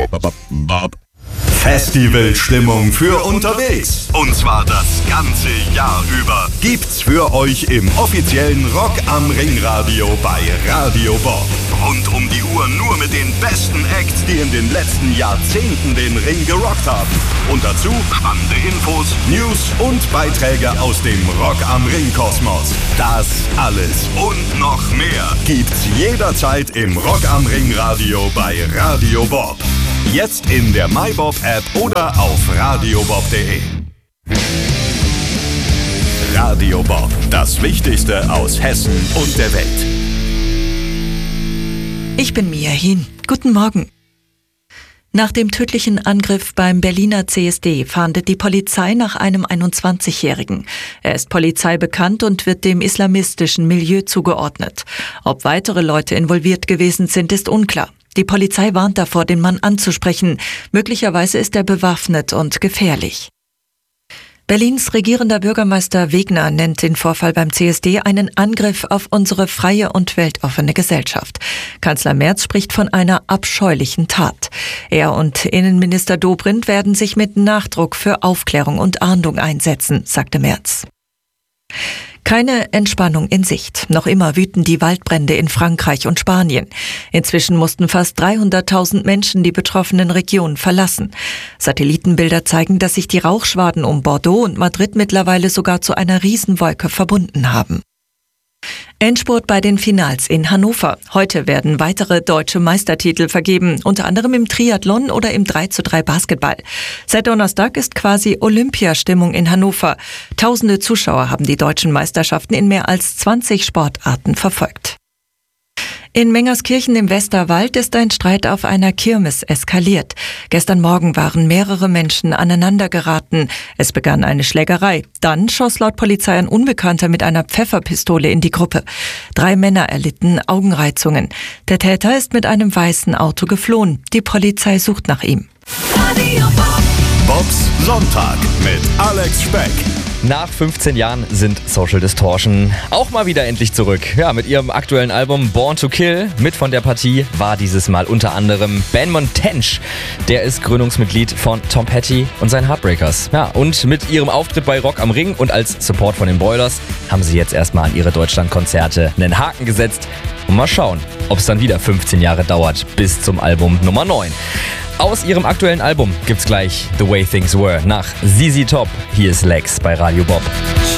Festivalstimmung für unterwegs. Und zwar das ganze Jahr über. Gibt's für euch im offiziellen Rock am Ring Radio bei Radio Bob. Rund um die Uhr nur mit den besten Acts, die in den letzten Jahrzehnten den Ring gerockt haben. Und dazu spannende Infos, News und Beiträge aus dem Rock am Ring Kosmos. Das alles und noch mehr gibt's jederzeit im Rock am Ring Radio bei Radio Bob. Jetzt in der MyBob-App oder auf radiobob.de. Radio Bob, das Wichtigste aus Hessen und der Welt. Ich bin Mia Hien. Guten Morgen. Nach dem tödlichen Angriff beim Berliner CSD fahndet die Polizei nach einem 21-Jährigen. Er ist polizeibekannt und wird dem islamistischen Milieu zugeordnet. Ob weitere Leute involviert gewesen sind, ist unklar. Die Polizei warnt davor, den Mann anzusprechen. Möglicherweise ist er bewaffnet und gefährlich. Berlins regierender Bürgermeister Wegner nennt den Vorfall beim CSD einen Angriff auf unsere freie und weltoffene Gesellschaft. Kanzler Merz spricht von einer abscheulichen Tat. Er und Innenminister Dobrindt werden sich mit Nachdruck für Aufklärung und Ahndung einsetzen, sagte Merz. Keine Entspannung in Sicht. Noch immer wüten die Waldbrände in Frankreich und Spanien. Inzwischen mussten fast 300.000 Menschen die betroffenen Regionen verlassen. Satellitenbilder zeigen, dass sich die Rauchschwaden um Bordeaux und Madrid mittlerweile sogar zu einer Riesenwolke verbunden haben. Endspurt bei den Finals in Hannover. Heute werden weitere deutsche Meistertitel vergeben, unter anderem im Triathlon oder im 3:3 Basketball. Seit Donnerstag ist quasi Olympiastimmung in Hannover. Tausende Zuschauer haben die deutschen Meisterschaften in mehr als 20 Sportarten verfolgt. In Mengerskirchen im Westerwald ist ein Streit auf einer Kirmes eskaliert. Gestern Morgen waren mehrere Menschen aneinandergeraten. Es begann eine Schlägerei. Dann schoss laut Polizei ein Unbekannter mit einer Pfefferpistole in die Gruppe. 3 Männer erlitten Augenreizungen. Der Täter ist mit einem weißen Auto geflohen. Die Polizei sucht nach ihm. Bobs Sonntag mit Alex Speck. Nach 15 Jahren sind Social Distortion auch mal wieder endlich zurück. Ja, mit ihrem aktuellen Album Born to Kill. Mit von der Partie war dieses Mal unter anderem Ben Montench. Der ist Gründungsmitglied von Tom Petty und seinen Heartbreakers. Ja, und mit ihrem Auftritt bei Rock am Ring und als Support von den Boilers haben sie jetzt erstmal an ihre Deutschlandkonzerte einen Haken gesetzt. Und mal schauen, ob es dann wieder 15 Jahre dauert bis zum Album Nummer 9. Aus ihrem aktuellen Album gibt's gleich The Way Things Were nach ZZ Top. Hier ist Lex bei Radio Bob.